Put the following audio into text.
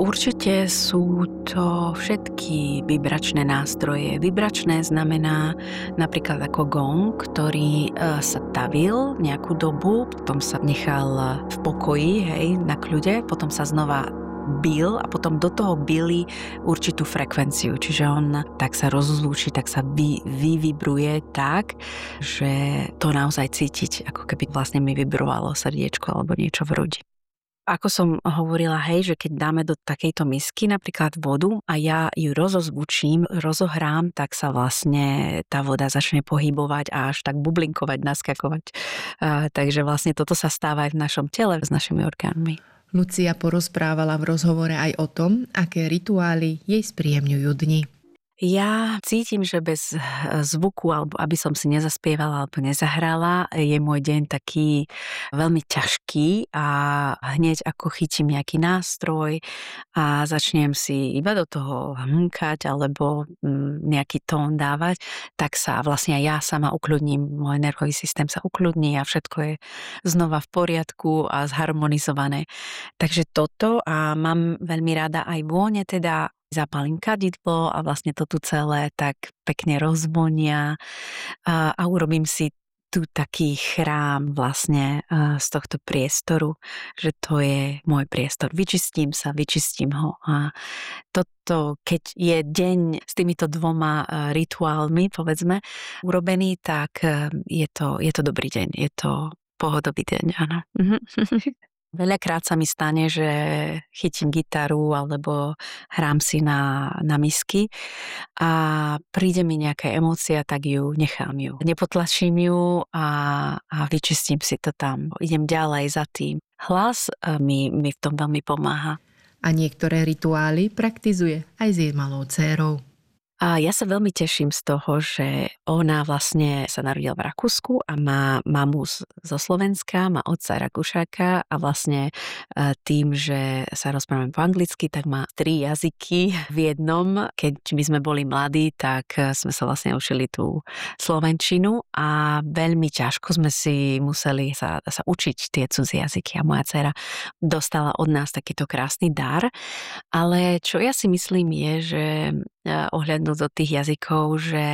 Určite sú to všetky vibračné nástroje. Vibračné znamená napríklad ako gong, ktorý sa tavil nejakú dobu, potom sa nechal v pokoji, hej, na kľude, potom sa znova bil a potom do toho bili určitú frekvenciu. Čiže on tak sa rozlúči, tak sa vyvibruje tak, že to naozaj cítiť, ako keby vlastne mi vibrovalo srdiečko alebo niečo v hrudi. Ako som hovorila, hej, že keď dáme do takejto misky napríklad vodu a ja ju rozozvučím, rozohrám, tak sa vlastne tá voda začne pohybovať a až tak bublinkovať, naskakovať. Takže vlastne toto sa stáva aj v našom tele s našimi orgánmi. Lucia porozprávala v rozhovore aj o tom, aké rituály jej spríjemňujú dni. Ja cítim, že bez zvuku, alebo aby som si nezaspievala alebo nezahrala, je môj deň taký veľmi ťažký a hneď ako chytím nejaký nástroj a začnem si iba do toho hmkať alebo nejaký tón dávať, tak sa vlastne aj ja sama ukľudním, môj nervový systém sa ukľudní a všetko je znova v poriadku a zharmonizované. Takže toto a mám veľmi rada aj vône, teda zapálim kadidlo a vlastne to tu celé tak pekne rozvonia a urobím si tu taký chrám vlastne z tohto priestoru, že to je môj priestor. Vyčistím ho a toto, keď je deň s týmito dvoma rituálmi, povedzme, urobený, tak je to dobrý deň, je to pohodový deň, áno. Veľakrát sa mi stane, že chytím gitaru alebo hrám si na misky a príde mi nejaká emócia, tak ju nechám ju. Nepotlačím ju a vyčistím si to tam. Idem ďalej za tým. Hlas mi v tom veľmi pomáha. A niektoré rituály praktizuje aj s jej malou dcérou. A ja sa veľmi teším z toho, že ona vlastne sa narodila v Rakúsku a má mamu zo Slovenska, má otca Rakúšaka a vlastne tým, že sa rozprávame po anglicky, tak má 3 jazyky v jednom. Keď my sme boli mladí, tak sme sa vlastne učili tú slovenčinu a veľmi ťažko sme si museli sa učiť tie cudzie jazyky a moja dcéra dostala od nás takýto krásny dar. Ale čo ja si myslím je, že ohľadnúť do tých jazykov, že